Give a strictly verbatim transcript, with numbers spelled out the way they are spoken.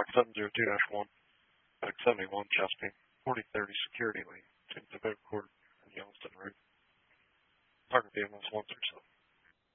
Park seven zero two dash one, Back seventy-one, Chesapeake, forty thirty Security Lane, to the Boat Court, and Youngstown Road. Target vehicle is one through seven.